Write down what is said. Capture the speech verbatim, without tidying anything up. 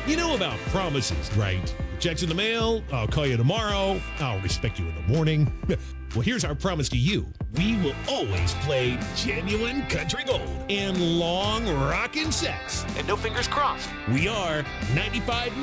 You know about promises, right? Checks in the mail, I'll call you tomorrow, I'll respect you in the morning. Well, here's our promise to you. We will always play genuine country gold and long rockin' sets. And no fingers crossed. We are ninety-five point